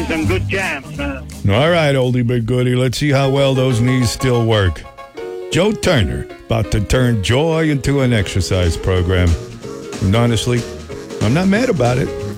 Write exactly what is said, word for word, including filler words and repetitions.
some good jams, man. All right, oldie but goodie. Let's see how well those knees still work. Joe Turner, about to turn joy into an exercise program. And honestly, I'm not mad about it.